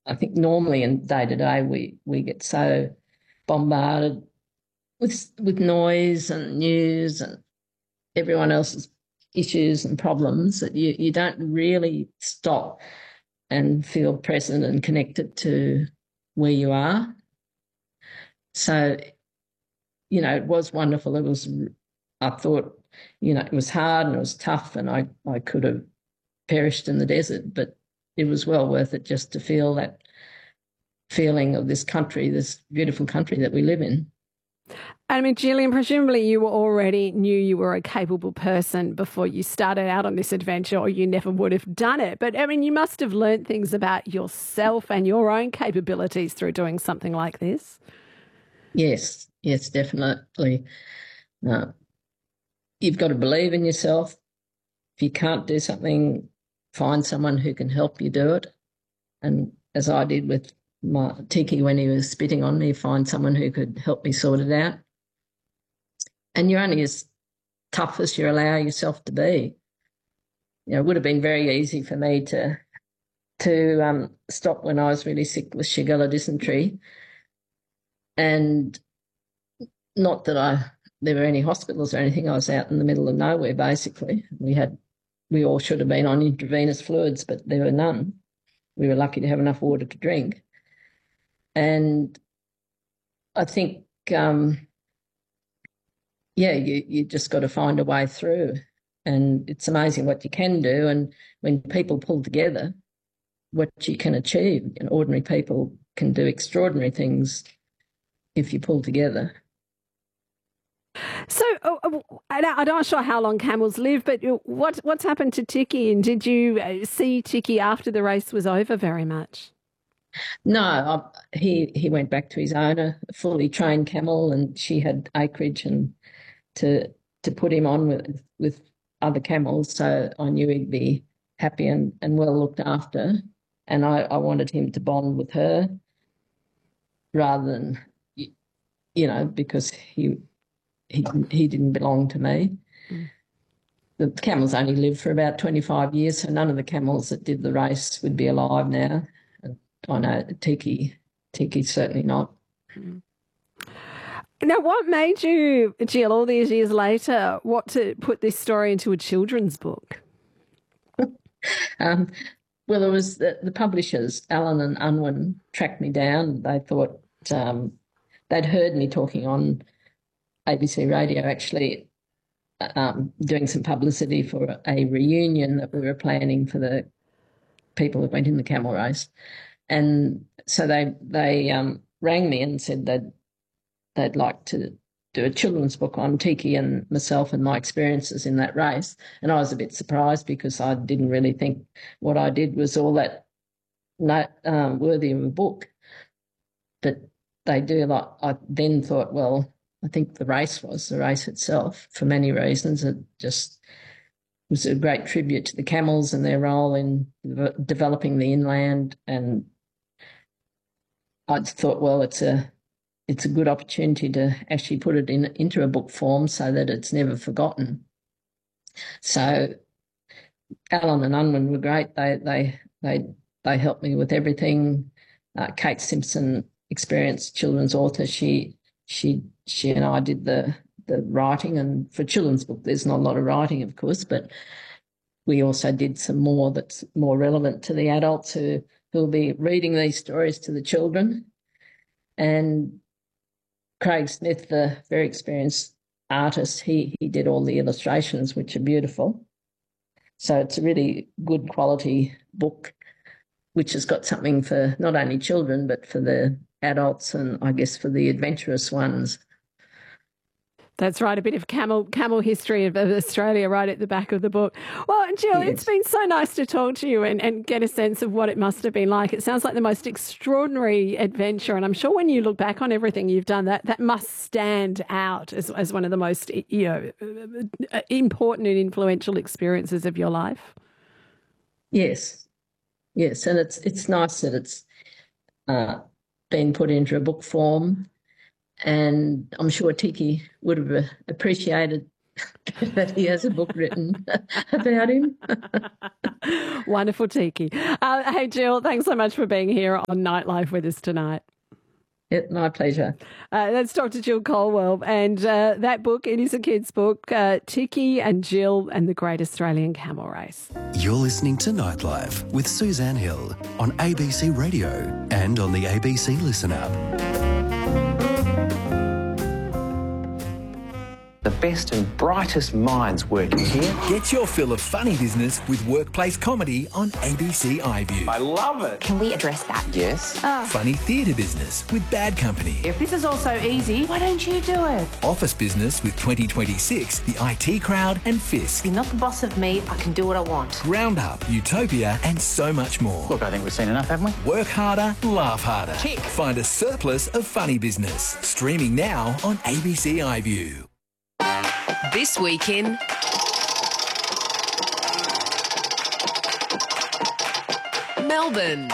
I think normally in day-to-day we get so bombarded with noise and news and everyone else's issues and problems that you don't really stop and feel present and connected to where you are. So, it was wonderful. I thought, it was hard and it was tough and I could have perished in the desert, but it was well worth it just to feel that feeling of this country, this beautiful country that we live in. I mean, Gillian, presumably you already knew you were a capable person before you started out on this adventure, or you never would have done it. But, I mean, you must have learned things about yourself and your own capabilities through doing something like this. Yes, definitely. You've got to believe in yourself. If you can't do something, find someone who can help you do it. And as I did with my Tiki when he was spitting on me, find someone who could help me sort it out. And you're only as tough as you allow yourself to be. It would have been very easy for me to stop when I was really sick with Shigella dysentery. And not that there were any hospitals or anything. I was out in the middle of nowhere, basically. We all should have been on intravenous fluids, but there were none. We were lucky to have enough water to drink. And I think, you just got to find a way through. And it's amazing what you can do. And when people pull together, what you can achieve. Ordinary people can do extraordinary things if you pull together. So I'm not sure how long camels live, but what's happened to Tiki? And did you see Tiki after the race was over very much? No, he went back to his owner, a fully trained camel, and she had acreage and to put him on with other camels. So I knew he'd be happy and well looked after. And I wanted him to bond with her rather than, because he didn't belong to me. Mm. The camels only lived for about 25 years, so none of the camels that did the race would be alive now. And I know Tiki's certainly not. Mm. Now, what made you, Jill, all these years later, want to put this story into a children's book? Well, it was the publishers, Allen and Unwin, tracked me down. They thought they'd heard me talking on ABC radio, actually, doing some publicity for a reunion that we were planning for the people that went in the camel race. And so they rang me and said they'd like to do a children's book on Tiki and myself and my experiences in that race. And I was a bit surprised because I didn't really think what I did was all that worthy of a book. But they do. I then thought, well, I think the race itself, for many reasons. It just was a great tribute to the camels and their role in developing the inland. And I thought, well, it's a good opportunity to actually put it into a book form so that it's never forgotten. So Allen and Unwin were great. They helped me with everything. Kate Simpson, experienced children's author, she and I did the writing, and for children's book there's not a lot of writing, of course, but we also did some more that's more relevant to the adults who'll be reading these stories to the children. And Craig Smith, the very experienced artist, he did all the illustrations, which are beautiful. So it's a really good quality book, which has got something for not only children but for the adults and I guess for the adventurous ones. That's right, a bit of camel history of Australia right at the back of the book. Well, Jill, yes. It's been so nice to talk to you and get a sense of what it must have been like. It sounds like the most extraordinary adventure, and I'm sure when you look back on everything you've done, that must stand out as one of the most important and influential experiences of your life. Yes, and it's nice that it's been put into a book form. And I'm sure Tiki would have appreciated that he has a book written about him. Wonderful, Tiki. Hey, Jill, thanks so much for being here on Nightlife with us tonight. My pleasure. That's Dr. Jill Colwell. And that book, it is a kid's book, Tiki and Jill and the Great Australian Camel Race. You're listening to Nightlife with Suzanne Hill on ABC Radio and on the ABC Listen app. The best and brightest minds working here. Get your fill of funny business with workplace comedy on ABC iView. I love it. Can we address that? Yes. Funny theatre business with Bad Company. If this is all so easy, why don't you do it? Office business with 2026, the IT Crowd and Fisk. You're not the boss of me. I can do what I want. Roundup, Utopia and so much more. Look, I think we've seen enough, haven't we? Work harder, laugh harder. Tick. Find a surplus of funny business. Streaming now on ABC iView. This week in Melbourne.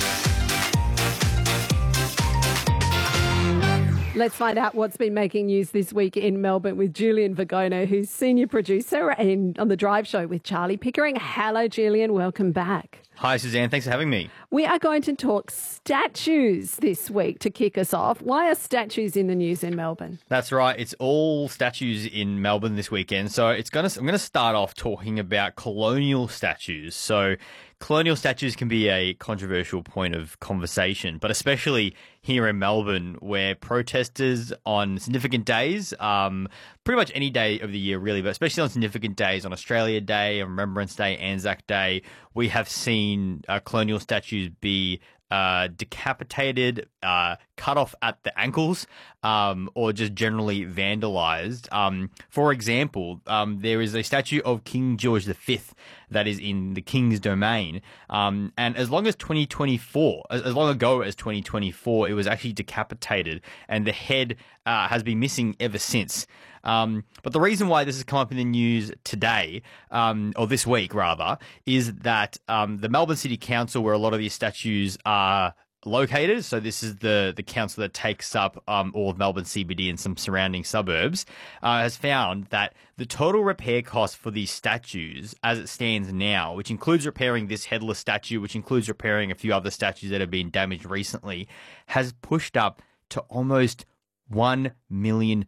Let's find out what's been making news this week in Melbourne with Julian Vergona, who's senior producer on The Drive Show with Charlie Pickering. Hello, Julian. Welcome back. Hi, Suzanne. Thanks for having me. We are going to talk statues this week to kick us off. Why are statues in the news in Melbourne? That's right. It's all statues in Melbourne this weekend. So I'm going to start off talking about colonial statues. So colonial statues can be a controversial point of conversation, but especially here in Melbourne, where protesters on significant days, pretty much any day of the year really, but especially on significant days, on Australia Day, on Remembrance Day, Anzac Day, we have seen colonial statues be decapitated, cut off at the ankles, or just generally vandalized. For example, there is a statue of King George V that is in the King's Domain. And as long as 2024, as long ago as 2024, it was actually decapitated, and the head has been missing ever since. But the reason why this has come up in the news today, or this week rather, is that the Melbourne City Council, where a lot of these statues are located, so this is the council that takes up all of Melbourne CBD and some surrounding suburbs, has found that the total repair cost for these statues as it stands now, which includes repairing this headless statue, which includes repairing a few other statues that have been damaged recently, has pushed up to almost $1 million.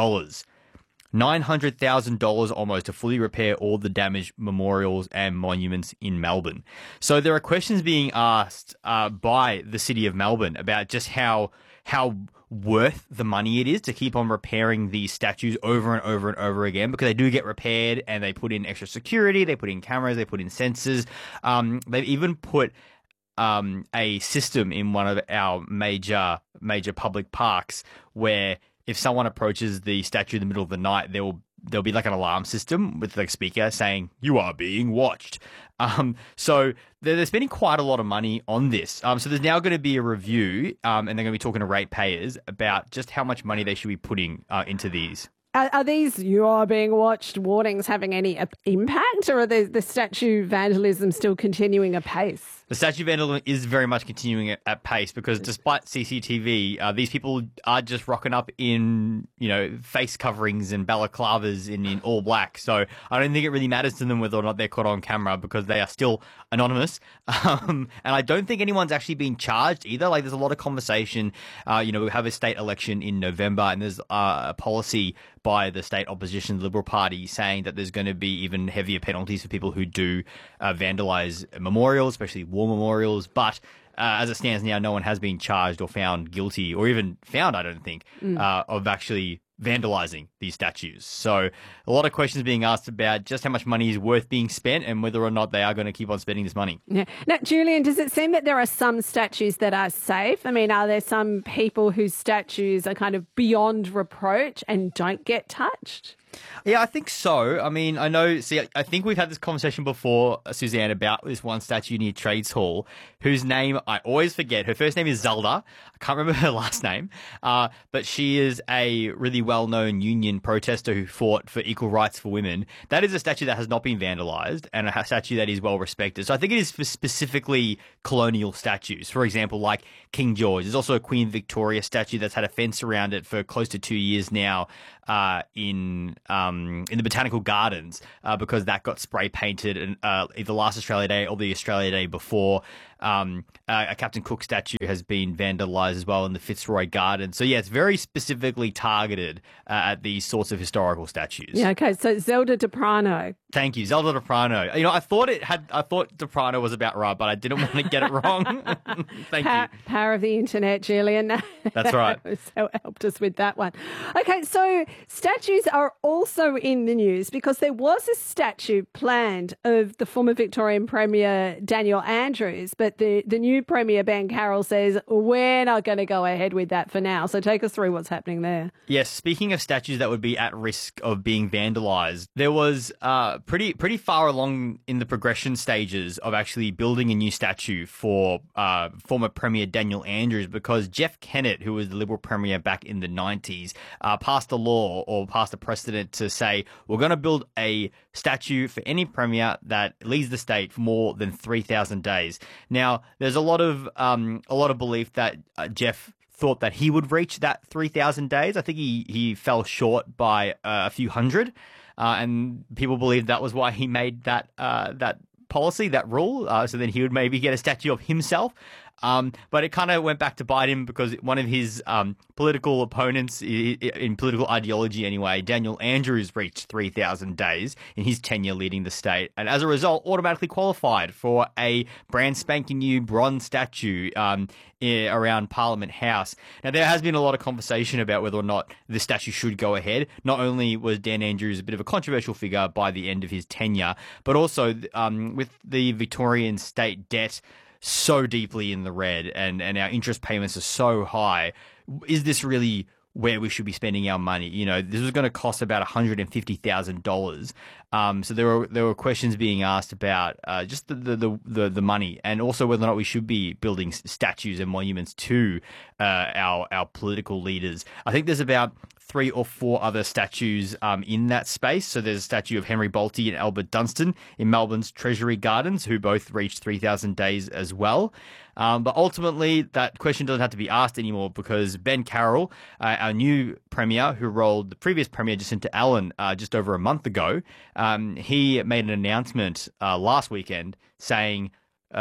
$900,000 almost to fully repair all the damaged memorials and monuments in Melbourne. So there are questions being asked by the City of Melbourne about just how worth the money it is to keep on repairing these statues over and over and over again, because they do get repaired and they put in extra security, they put in cameras, they put in sensors. They've even put a system in one of our major public parks where if someone approaches the statue in the middle of the night, there'll be like an alarm system with like a speaker saying, "You are being watched." So they're spending quite a lot of money on this. So there's now going to be a review, and they're going to be talking to ratepayers about just how much money they should be putting into these. Are these "you are being watched" warnings having any impact, or are the statue vandalism still continuing apace? The statue vandalism is very much continuing at pace, because despite CCTV, these people are just rocking up in, face coverings and balaclavas in all black. So I don't think it really matters to them whether or not they're caught on camera, because they are still anonymous. And I don't think anyone's actually been charged either. Like, there's a lot of conversation. We have a state election in November, and there's a policy by the state opposition Liberal Party saying that there's going to be even heavier penalties for people who do vandalise memorials, especially war memorials. But as it stands now, no one has been charged or found guilty, or even found, I don't think, of actually vandalising these statues. So a lot of questions being asked about just how much money is worth being spent and whether or not they are going to keep on spending this money. Yeah. Now, Julian, does it seem that there are some statues that are safe? I mean, are there some people whose statues are kind of beyond reproach and don't get touched? Yeah, I think so. I mean, I think we've had this conversation before, Suzanne, about this one statue near Trades Hall, whose name I always forget. Her first name is Zelda. I can't remember her last name. But she is a really well-known union protester who fought for equal rights for women. That is a statue that has not been vandalised, and a statue that is well respected. So I think it is for specifically colonial statues. For example, like King George. There's also a Queen Victoria statue that's had a fence around it for close to 2 years now in in the Botanical Gardens because that got spray painted either last Australia Day or the Australia Day before. A Captain Cook statue has been vandalised as well in the Fitzroy Garden. So yeah, it's very specifically targeted at these sorts of historical statues. Yeah, okay. So Zelda Deprano. Thank you, Zelda Deprano. You know, I thought Deprano was about right, but I didn't want to get it wrong. Thank you. Power of the internet, Julian. That's right. So helped us with that one. Okay, so statues are also in the news because there was a statue planned of the former Victorian Premier Daniel Andrews, but the new Premier Ben Carroll says we're not going to go ahead with that for now. So take us through what's happening there. Yes, speaking of statues that would be at risk of being vandalised, there was pretty far along in the progression stages of actually building a new statue for former Premier Daniel Andrews because Jeff Kennett, who was the Liberal Premier back in the 90s, passed a law or passed a precedent to say we're going to build a statue for any Premier that leaves the state for more than 3,000 days. Now, there's a lot of belief that Jeff thought that he would reach that 3,000 days. I think he fell short by a few hundred, and people believe that was why he made that policy, that rule, so then he would maybe get a statue of himself. But it kind of went back to bite him because one of his political opponents, in political ideology anyway, Daniel Andrews, reached 3,000 days in his tenure leading the state, and as a result automatically qualified for a brand spanking new bronze statue around Parliament House. Now, there has been a lot of conversation about whether or not the statue should go ahead. Not only was Dan Andrews a bit of a controversial figure by the end of his tenure, but also with the Victorian state debt so deeply in the red and our interest payments are so high, is this really where we should be spending our money? You know, this was going to cost about $150,000. So there were questions being asked about just the money, and also whether or not we should be building statues and monuments to our political leaders. I think there's about 3 or 4 other statues in that space. So there's a statue of Henry Bolte and Albert Dunstan in Melbourne's Treasury Gardens, who both reached 3,000 days as well. But ultimately, that question doesn't have to be asked anymore because Ben Carroll, our new Premier, who rolled the previous Premier Jacinta Allen just over a month ago, he made an announcement last weekend saying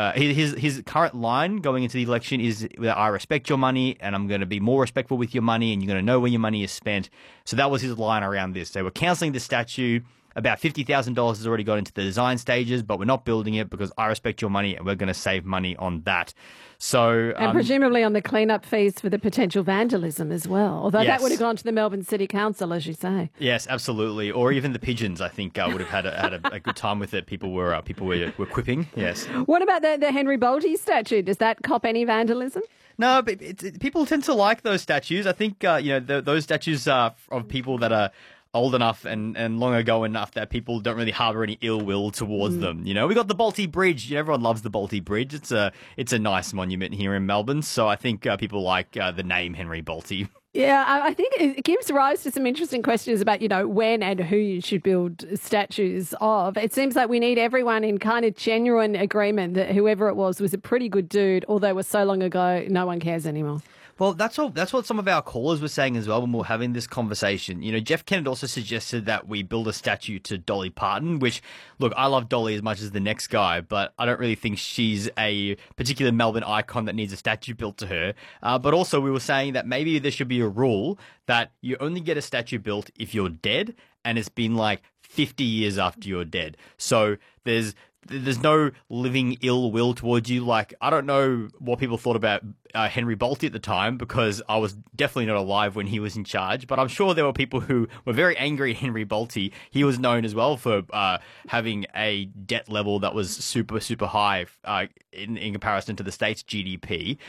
his current line going into the election is that I respect your money and I'm going to be more respectful with your money and you're going to know where your money is spent. So that was his line around this. They were cancelling the statue. About $50,000 has already got into the design stages, but we're not building it because I respect your money and we're going to save money on that. So, and presumably on the cleanup fees for the potential vandalism as well, although yes, that would have gone to the Melbourne City Council, as you say. Yes, absolutely. Or even the pigeons, I think, would have had a good time with it. People were quipping. Yes. What about the Henry Bolte statue? Does that cop any vandalism? No, but people tend to like those statues. I think those statues are of people that are old enough and long ago enough that people don't really harbour any ill will towards them. You know, we got the Bolte Bridge. Everyone loves the Bolte Bridge. It's a nice monument here in Melbourne. So I think people like the name Henry Bolte. Yeah, I think it gives rise to some interesting questions about, when and who you should build statues of. It seems like we need everyone in kind of genuine agreement that whoever it was a pretty good dude, although it was so long ago, no one cares anymore. Well, that's what some of our callers were saying as well when we were having this conversation. You know, Jeff Kennett also suggested that we build a statue to Dolly Parton, which, look, I love Dolly as much as the next guy, but I don't really think she's a particular Melbourne icon that needs a statue built to her. But also we were saying that maybe there should be a rule that you only get a statue built if you're dead, and it's been like 50 years after you're dead. So there's no living ill will towards you. Like, I don't know what people thought about Henry Bolte at the time because I was definitely not alive when he was in charge, but I'm sure there were people who were very angry at Henry Bolte. He was known as well for having a debt level that was super, super high in comparison to the state's GDP.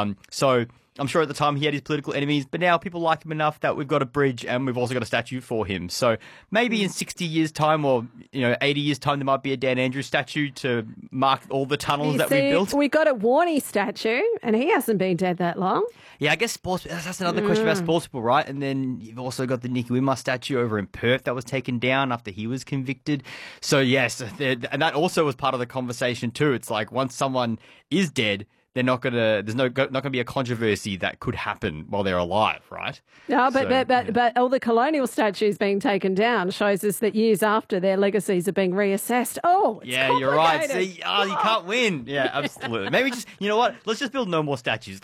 So I'm sure at the time he had his political enemies, but now people like him enough that we've got a bridge and we've also got a statue for him. So maybe in 60 years' time or 80 years' time, there might be a Dan Andrews statue to mark all the tunnels we built. We got a Warney statue, and he hasn't been dead that long. Yeah, I guess sports. That's another question about sports people, right? And then you've also got the Nicky Winmar statue over in Perth that was taken down after he was convicted. So yes, and that also was part of the conversation too. It's like once someone is dead, they're not gonna. There's not gonna be a controversy that could happen while they're alive, right? No, but all the colonial statues being taken down shows us that years after their legacies are being reassessed. Oh, it's you're right. complicated. See, you can't win. Yeah, absolutely. Maybe just, you know what? Let's just build no more statues.